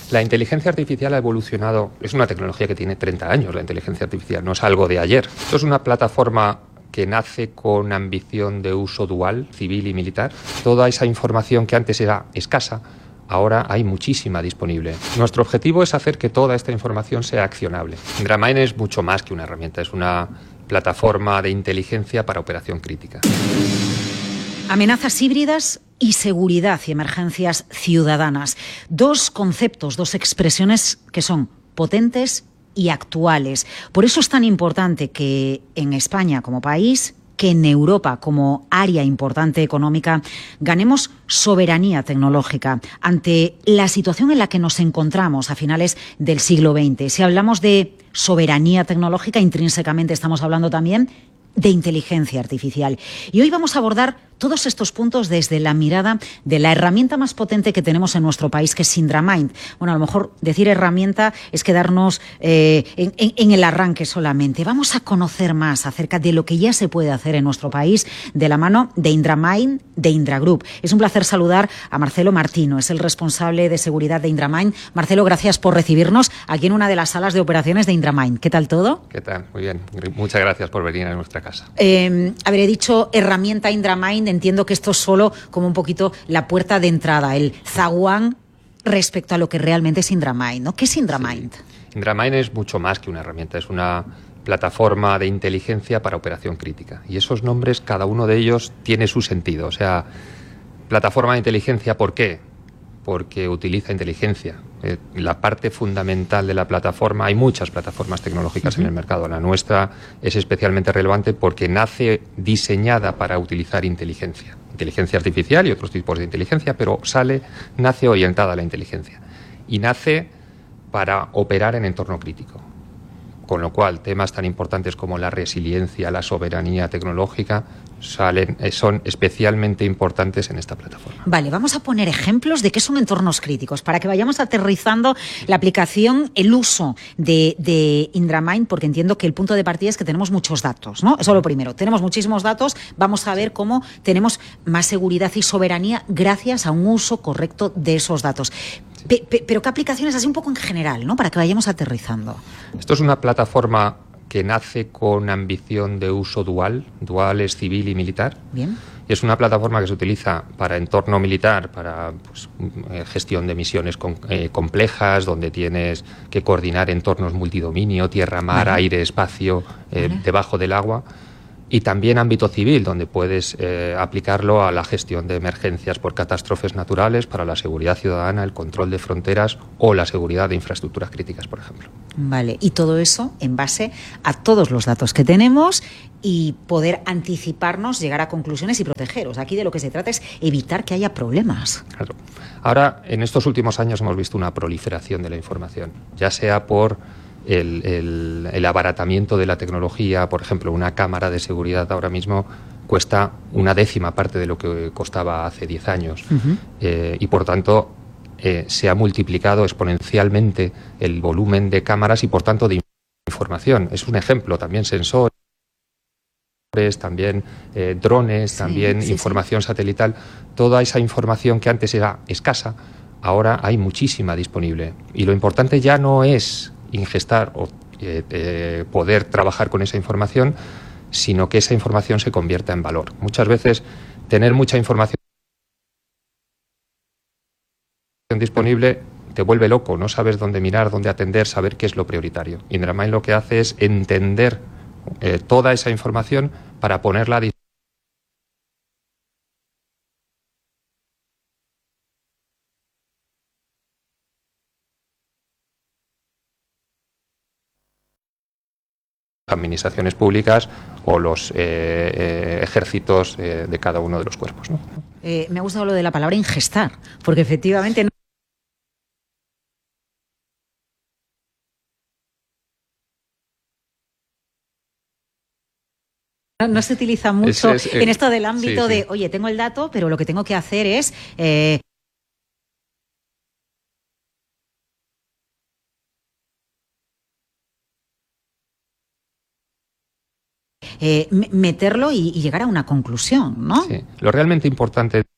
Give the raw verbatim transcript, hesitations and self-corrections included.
La inteligencia artificial ha evolucionado, es una tecnología que tiene treinta años, la inteligencia artificial, no es algo de ayer. Esto es una plataforma que nace con ambición de uso dual, civil y militar. Toda esa información que antes era escasa, ahora hay muchísima disponible. Nuestro objetivo es hacer que toda esta información sea accionable. IndraMind es mucho más que una herramienta, es una plataforma de inteligencia para operación crítica. Amenazas híbridas y seguridad y emergencias ciudadanas. Dos conceptos, dos expresiones que son potentes y actuales. Por eso es tan importante que en España como país, que en Europa como área importante económica, ganemos soberanía tecnológica ante la situación en la que nos encontramos a finales del siglo veinte. Si hablamos de soberanía tecnológica, intrínsecamente estamos hablando también de inteligencia artificial. Y hoy vamos a abordar todos estos puntos desde la mirada de la herramienta más potente que tenemos en nuestro país, que es IndraMind. Bueno, a lo mejor decir herramienta es quedarnos eh, en, en, en el arranque solamente. Vamos a conocer más acerca de lo que ya se puede hacer en nuestro país de la mano de IndraMind, de Indra Group. Es un placer saludar a Marcelo Martino, es el responsable de seguridad de IndraMind. Marcelo, gracias por recibirnos aquí en una de las salas de operaciones de IndraMind. ¿Qué tal todo? ¿Qué tal? Muy bien. Muchas gracias por venir a nuestra casa. Eh, habré dicho herramienta IndraMind. Entiendo que esto es solo como un poquito la puerta de entrada, el zaguán respecto a lo que realmente es IndraMind, ¿no? ¿Qué es IndraMind? Sí. IndraMind es mucho más que una herramienta, es una plataforma de inteligencia para operación crítica. Y esos nombres, cada uno de ellos tiene su sentido. O sea, plataforma de inteligencia, ¿por qué? Porque utiliza inteligencia. Eh, la parte fundamental de la plataforma, hay muchas plataformas tecnológicas uh-huh. en el mercado. La nuestra es especialmente relevante porque nace diseñada para utilizar inteligencia. Inteligencia artificial y otros tipos de inteligencia, pero sale, nace orientada a la inteligencia. Y nace para operar en entorno crítico. Con lo cual, temas tan importantes como la resiliencia, la soberanía tecnológica, salen, son especialmente importantes en esta plataforma. Vale, vamos a poner ejemplos de qué son entornos críticos, para que vayamos aterrizando la aplicación, el uso de, de IndraMind, porque entiendo que el punto de partida es que tenemos muchos datos, ¿no? Eso es lo primero. Tenemos muchísimos datos, vamos a ver cómo tenemos más seguridad y soberanía gracias a un uso correcto de esos datos. Pe, pe, pero ¿qué aplicaciones? Así un poco en general, ¿no? Para que vayamos aterrizando. Esto es una plataforma que nace con ambición de uso dual, dual es civil y militar. Bien. Y es una plataforma que se utiliza para entorno militar, para pues, gestión de misiones con, eh, complejas, donde tienes que coordinar entornos multidominio, tierra, mar, vale. aire, espacio, eh, vale. debajo del agua. Y también ámbito civil, donde puedes eh, aplicarlo a la gestión de emergencias por catástrofes naturales, para la seguridad ciudadana, el control de fronteras o la seguridad de infraestructuras críticas, por ejemplo. Vale, y todo eso en base a todos los datos que tenemos y poder anticiparnos, llegar a conclusiones y protegeros. Aquí de lo que se trata es evitar que haya problemas. Claro. Ahora, en estos últimos años hemos visto una proliferación de la información, ya sea por El, el, el abaratamiento de la tecnología. Por ejemplo, una cámara de seguridad ahora mismo cuesta una décima parte de lo que costaba hace diez años. Uh-huh. eh, y por tanto eh, se ha multiplicado exponencialmente el volumen de cámaras y por tanto de información. Es un ejemplo, también sensores, también eh, drones, sí, también sí, información sí. satelital. Toda esa información que antes era escasa, ahora hay muchísima disponible. Y lo importante ya no es ingestar o eh, eh, poder trabajar con esa información, sino que esa información se convierta en valor. Muchas veces tener mucha información disponible te vuelve loco, no sabes dónde mirar, dónde atender, saber qué es lo prioritario. IndraMind lo que hace es entender eh, toda esa información para ponerla a disposición. Administraciones públicas o los eh, eh, ejércitos eh, de cada uno de los cuerpos, ¿no? Eh, me ha gustado lo de la palabra ingestar, porque efectivamente no... No se utiliza mucho es, es, eh, en esto del ámbito sí, de, sí. oye, tengo el dato, pero lo que tengo que hacer es... Eh, Eh, meterlo y, y llegar a una conclusión, ¿no? Sí. Lo realmente importante